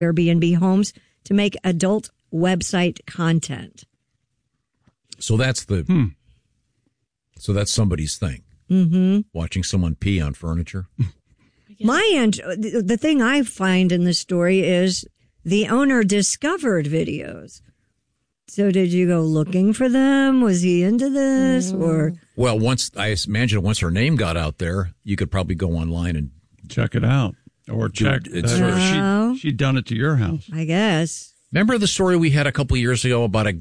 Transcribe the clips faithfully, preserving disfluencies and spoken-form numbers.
Airbnb homes to make adult website content. So that's the. Hmm. So that's somebody's thing. Mm-hmm. Watching someone pee on furniture. My ent- the thing I find in the story is the owner discovered videos. So did you go looking for them? Was he into this, or? Well, once I imagine once her name got out there, you could probably go online and check it out, or check. It's that Oh. she she'd done it to your house. I guess. Remember the story we had a couple of years ago about a.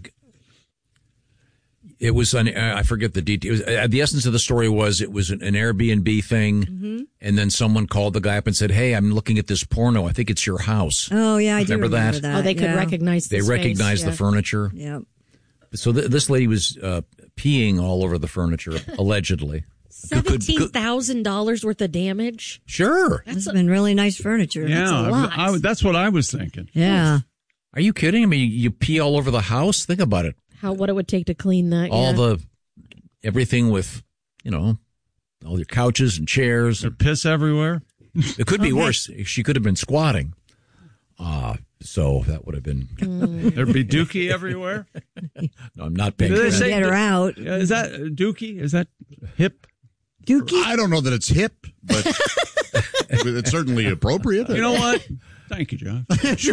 It was an I forget the details. Uh, the essence of the story was it was an, an Airbnb thing, Mm-hmm. and then someone called the guy up and said, "Hey, I'm looking at this porno. I think it's your house." Oh yeah, I do remember, remember that? that. Oh, they could yeah. recognize the They space, recognized yeah. the furniture. Yep. So th- this lady was uh, peeing all over the furniture, allegedly. Seventeen thousand dollars worth of damage. Sure. That's been really nice furniture. Yeah, That's a I- lot. I- that's what I was thinking. Yeah. Are you kidding? I mean, you pee all over the house? Think about it. How what it would take to clean that? All yeah. the, everything with, you know, all your couches and chairs. There piss everywhere. It could be Okay. worse. She could have been squatting. Uh, so that would have been. There'd be dookie everywhere. No, I'm not paying Do they attention. say Get her out. Yeah, is that uh, dookie? Is that hip? Dookie. I don't know that it's hip, but it's certainly appropriate. You know what? Thank you, John. Sure.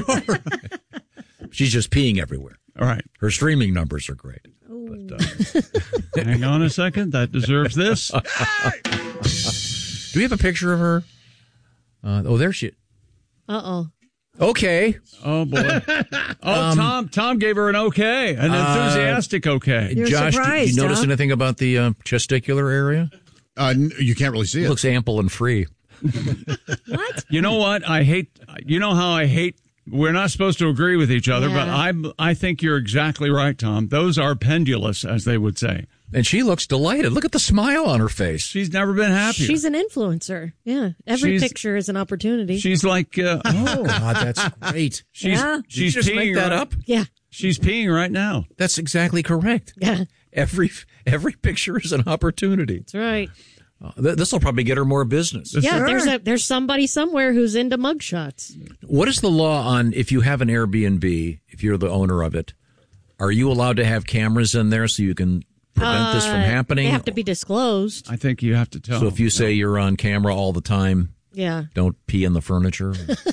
She's just peeing everywhere. All right. Her streaming numbers are great. But, uh, Hang on a second. That deserves this. do we have a picture of her? Uh, oh, there she. Uh oh. Okay. Oh boy. Oh, Tom. Tom gave her an okay, an enthusiastic okay. You're Josh, do surprised, you notice huh? anything about the uh, testicular area? Uh, n- you can't really see It it. looks ample and free. What? You know what? I hate. You know how I hate. We're not supposed to agree with each other, Yeah. but I I think you're exactly right, Tom. Those are pendulous, as they would say. And she looks delighted. Look at the smile on her face. She's never been happier. She's an influencer. Yeah. Every She's- picture is an opportunity. She's like. Uh, Oh, God, that's great. she's Yeah. Did she's you just peeing make that right- up? yeah. She's peeing right now. That's exactly correct. Yeah. Every every picture is an opportunity. That's right. Uh, th- this will probably get her more business. This Yeah. Sure. There's a there's somebody somewhere who's into mugshots. What is the law on if you have an Airbnb, if you're the owner of it, are you allowed to have cameras in there so you can prevent this from Uh, happening? They have to be disclosed. I think you have to tell. So if you say you're on camera all the time, Yeah. don't pee in the furniture.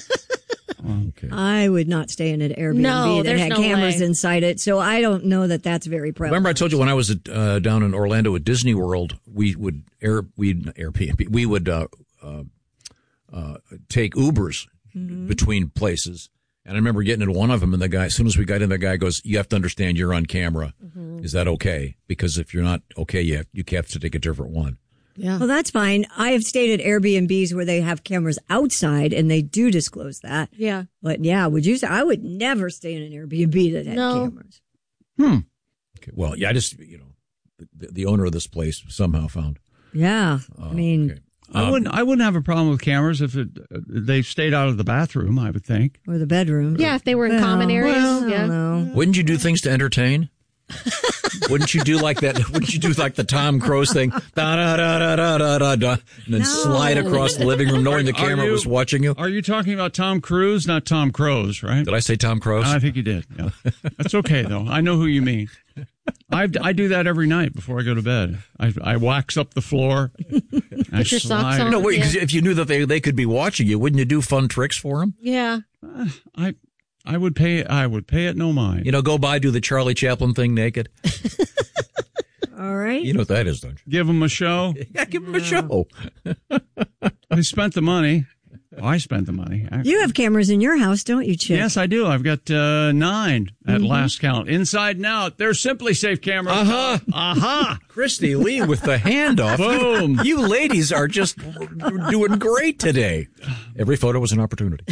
Okay. I would not stay in an Airbnb No, that there's had no cameras way. inside it, so I don't know that that's very prevalent. Remember, I told you when I was at, uh, down in Orlando at Disney World, we would air we Airbnb we would uh, uh, uh, take Ubers Mm-hmm. between places, and I remember getting into one of them, and the guy, as soon as we got in, the guy goes, "You have to understand, you're on camera. Mm-hmm. Is that okay? Because if you're not okay, you have, you have to take a different one." Yeah. Well, that's fine. I have stayed at Airbnbs where they have cameras outside, and they do disclose that. Yeah. But yeah, would you say I would never stay in an Airbnb that had No. cameras? Okay. Well, yeah, I just you know, the, the owner of this place somehow found. Yeah, I mean, Okay. I wouldn't. I wouldn't have a problem with cameras if it, uh, they stayed out of the bathroom. I would think. or the bedroom. Yeah, if they were in Well, common areas. well, I yeah. don't know. Wouldn't you do things to entertain? Wouldn't you do like that? Wouldn't you do like the Tom Cruise thing? Da da da da da da da da, and then No. slide across the living room, knowing the Are camera you- was watching you. Are you talking about Tom Cruise, not Tom Cruise, right? Did I say Tom Cruise? I think you did. Yeah. That's okay though. I know who you mean. I I do that every night before I go to bed. I I wax up the floor. I Put your socks slide. on. no, wait. 'Cause Yeah. if you knew that they they could be watching you, wouldn't you do fun tricks for them? Yeah. I I would pay. I would pay it no mind. You know, go by, do the Charlie Chaplin thing naked. All right. You know what that is, don't you? Give them a show. Yeah, give them a show. They spent the money. Oh, I spent the money. actually. You have cameras in your house, don't you, Chip? Yes, I do. I've got uh, nine at Mm-hmm. last count, inside and out. They're Simply Safe cameras. Uh-huh. Aha! Christy Lee with the handoff. Boom. You ladies are just doing great today. Every photo was an opportunity.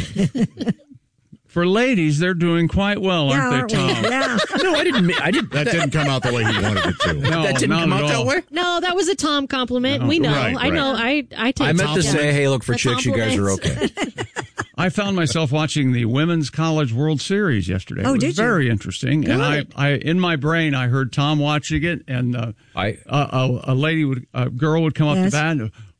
For ladies, they're doing quite well, Yeah, aren't aren't they, we? Tom? Yeah. No, I didn't. I didn't. That didn't come out the way he wanted it to. No, that didn't not come at out that all. way. No, that was a Tom compliment. No. we know. Right, I know. I I take. I meant to compliments. say, hey, look, for The chicks, you guys are okay. I found myself watching the Women's College World Series yesterday. Oh, it was did you? very interesting. And I, Good. I, in my brain, I heard Tom watching it, and uh, I a, a, a lady would, a girl would come up Yes. to bat. And,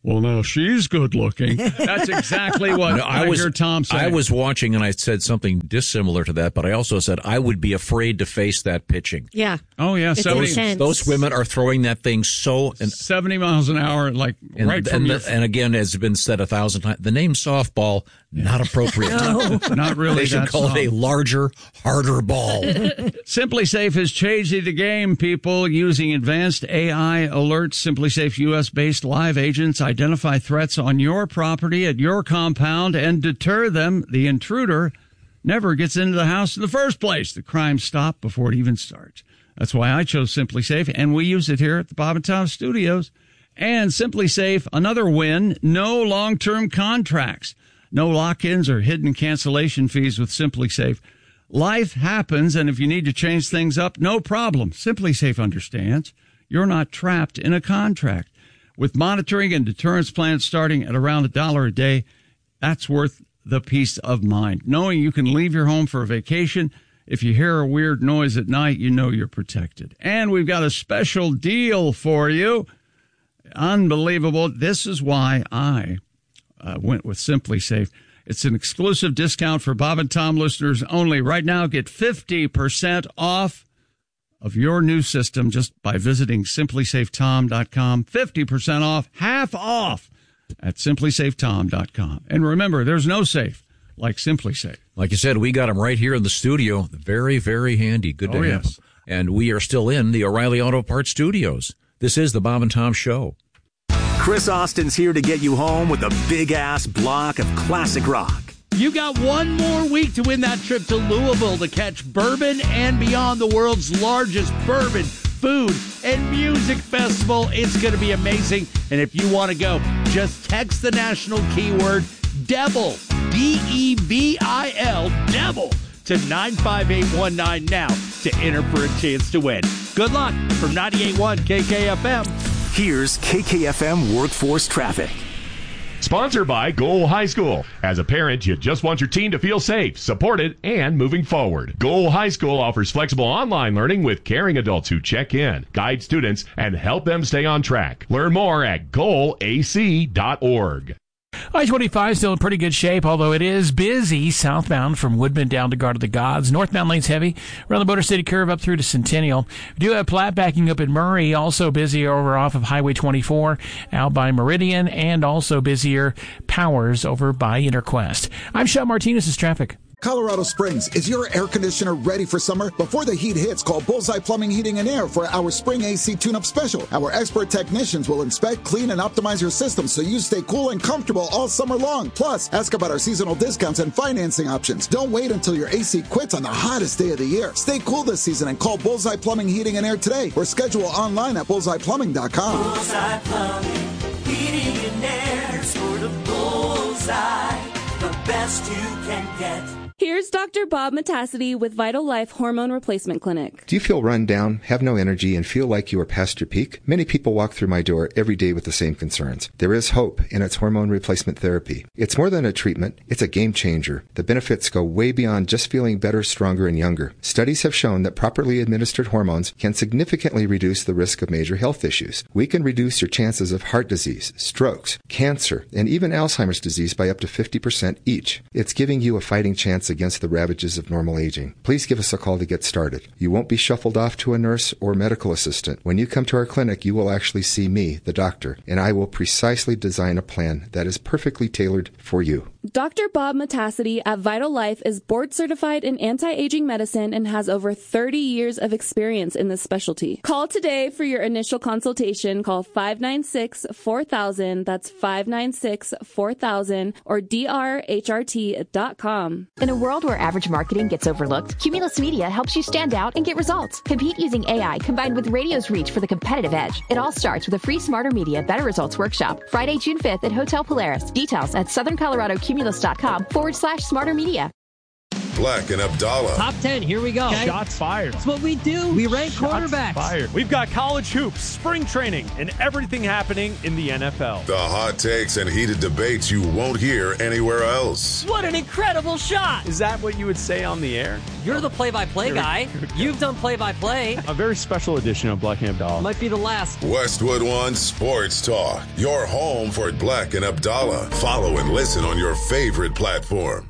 well, no, she's good looking. That's exactly what No, I, I was, hear Tom say. I was watching and I said something dissimilar to that, but I also said I would be afraid to face that pitching. Yeah. Oh, yeah. It's seventy, intense. Those women are throwing that thing so... And, seventy miles an hour, like and, right from and, your... the, and again, as has been said a thousand times, the name softball, not appropriate. No. Not really. They should that call soft. it a larger, harder ball. Simply Safe has changed the game, people. Using advanced A I alerts, Simply Safe U S-based live agents identify threats on your property at your compound and deter them. The intruder never gets into the house in the first place. The crime stops before it even starts. That's why I chose Simply Safe, and we use it here at the Bob and Tom Studios. And Simply Safe, another win, no long-term contracts, no lock-ins or hidden cancellation fees with Simply Safe. Life happens, and if you need to change things up, no problem. Simply Safe understands you're not trapped in a contract. With monitoring and deterrence plans starting at around a dollar a day, that's worth the peace of mind. Knowing you can leave your home for a vacation. If you hear a weird noise at night, you know you're protected. And we've got a special deal for you. Unbelievable. This is why I uh, went with Simply Safe. It's an exclusive discount for Bob and Tom listeners only. Right now, get fifty percent off of your new system just by visiting simply safe tom dot com. fifty percent off, half off at simply safe tom dot com. And remember, there's no safe like Simply Safe. Like you said, we got them right here in the studio. Very, very handy. Good to Oh, have yes. them. And we are still in the O'Reilly Auto Parts studios. This is the Bob and Tom Show. Chris Austin's here to get you home with a big-ass block of classic rock. You got one more week to win that trip to Louisville to catch Bourbon and Beyond, the world's largest bourbon, food, and music festival. It's going to be amazing. And if you want to go, just text the national keyword DEVIL, D E V I L, DEVIL, to nine five eight one nine now to enter for a chance to win. Good luck from ninety-eight point one K K F M. Here's K K F M Workforce Traffic. Sponsored by Goal High School. As a parent, you just want your teen to feel safe, supported, and moving forward. Goal High School offers flexible online learning with caring adults who check in, guide students, and help them stay on track. Learn more at goal a c dot org. I twenty-five still in pretty good shape, although it is busy southbound from Woodman down to Guard of the Gods. Northbound lanes heavy around the Motor City curve up through to Centennial. We do have Platte backing up in Murray, also busy over off of Highway twenty-four out by Meridian, and also busier Powers over by Interquest. I'm Sean Martinez's traffic. Colorado Springs, is your air conditioner ready for summer? Before the heat hits, call Bullseye Plumbing, Heating, and Air for our spring A C tune-up special. Our expert technicians will inspect, clean, and optimize your system so you stay cool and comfortable all summer long. Plus, ask about our seasonal discounts and financing options. Don't wait until your A C quits on the hottest day of the year. Stay cool this season and call Bullseye Plumbing, Heating, and Air today or schedule online at bullseye plumbing dot com. Bullseye Plumbing, Heating, and Air. Sort of Bullseye, the best you can get. Here's Doctor Bob Metassity with Vital Life Hormone Replacement Clinic. Do you feel run down, have no energy, and feel like you are past your peak? Many people walk through my door every day with the same concerns. There is hope, and it's hormone replacement therapy. It's more than a treatment, it's a game changer. The benefits go way beyond just feeling better, stronger, and younger. Studies have shown that properly administered hormones can significantly reduce the risk of major health issues. We can reduce your chances of heart disease, strokes, cancer, and even Alzheimer's disease by up to fifty percent each. It's giving you a fighting chance against the ravages of normal aging. Please give us a call to get started. You won't be shuffled off to a nurse or medical assistant. When you come to our clinic, you will actually see me, the doctor, and I will precisely design a plan that is perfectly tailored for you. Doctor Bob Metassity at Vital Life is board certified in anti-aging medicine and has over thirty years of experience in this specialty. Call today for your initial consultation. Call five nine six, four thousand. That's five nine six, four thousand or d r h r t dot com. In a world where average marketing gets overlooked, Cumulus Media helps you stand out and get results. Compete using A I combined with radio's reach for the competitive edge. It all starts with a free Smarter Media Better Results workshop, Friday, June fifth at Hotel Polaris. Details at southern colorado cumulus dot com forward slash smarter media. Black and Abdallah. Top ten, here we go. Okay. Shots fired. That's what we do. We rank Shots quarterbacks. Fired. We've got college hoops, spring training, and everything happening in the N F L. The hot takes and heated debates you won't hear anywhere else. What an incredible shot. Is that what you would say on the air? You're the play-by-play guy. You've done play-by-play. A very special edition of Black and Abdallah. Might be the last. Westwood One Sports Talk. Your home for Black and Abdallah. Follow and listen on your favorite platform.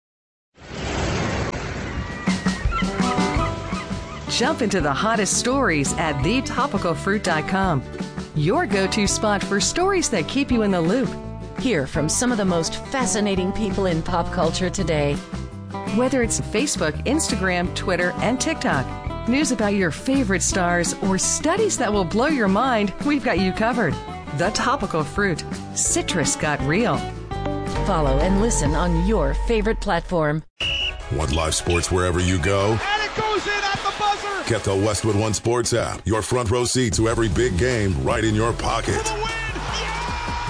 Jump into the hottest stories at the topical fruit dot com. Your go-to spot for stories that keep you in the loop. Hear from some of the most fascinating people in pop culture today. Whether it's Facebook, Instagram, Twitter, and TikTok, news about your favorite stars, or studies that will blow your mind, we've got you covered. The Topical Fruit. Citrus got real. Follow and listen on your favorite platform. Want live sports wherever you go? And it goes in at the buzzer! Get the Westwood One Sports app. Your front row seat to every big game right in your pocket. For the win! Yeah!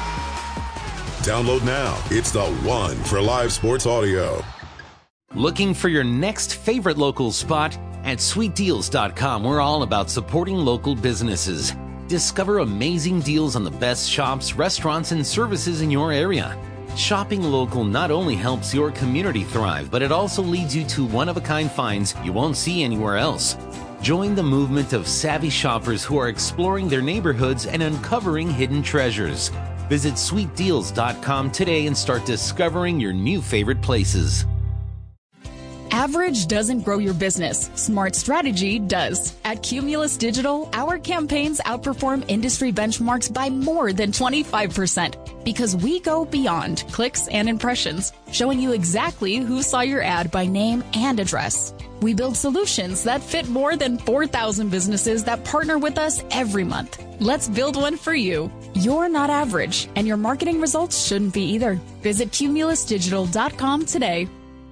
Download now. It's the one for live sports audio. Looking for your next favorite local spot? At sweet deals dot com, we're all about supporting local businesses. Discover amazing deals on the best shops, restaurants, and services in your area. Shopping local not only helps your community thrive, but it also leads you to one-of-a-kind finds you won't see anywhere else. Join the movement of savvy shoppers who are exploring their neighborhoods and uncovering hidden treasures. Visit sweet deals dot com today and start discovering your new favorite places. Average doesn't grow your business. Smart strategy does. At Cumulus Digital, our campaigns outperform industry benchmarks by more than twenty-five percent because we go beyond clicks and impressions, showing you exactly who saw your ad by name and address. We build solutions that fit more than four thousand businesses that partner with us every month. Let's build one for you. You're not average, and your marketing results shouldn't be either. Visit cumulus digital dot com today.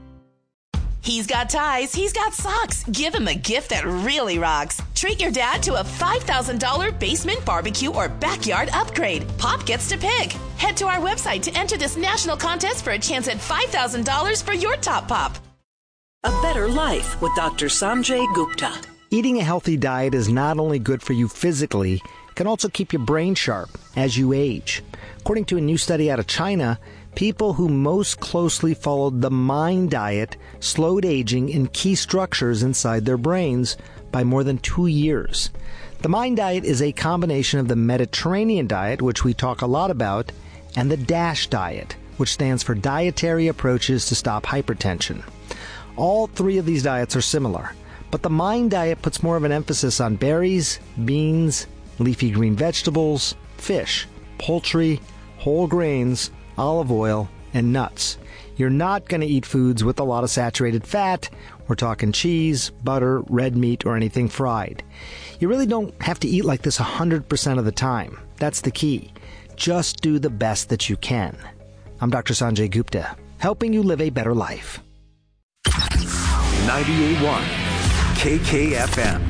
He's got ties, he's got socks. Give him a gift that really rocks. Treat your dad to a five thousand dollars basement barbecue or backyard upgrade. Pop gets to pick. Head to our website to enter this national contest for a chance at five thousand dollars for your top pop. A better life with Doctor Sanjay Gupta. Eating a healthy diet is not only good for you physically, it can also keep your brain sharp as you age. According to a new study out of China, people who most closely followed the MIND diet slowed aging in key structures inside their brains by more than two years. The MIND diet is a combination of the Mediterranean diet, which we talk a lot about, and the DASH diet, which stands for Dietary Approaches to Stop Hypertension. All three of these diets are similar, but the MIND diet puts more of an emphasis on berries, beans, leafy green vegetables, fish, poultry, whole grains, olive oil, and nuts. You're not going to eat foods with a lot of saturated fat. We're talking cheese, butter, red meat, or anything fried. You really don't have to eat like this one hundred percent of the time. That's the key. Just do the best that you can. I'm Doctor Sanjay Gupta, helping you live a better life. ninety-eight point one K K F M.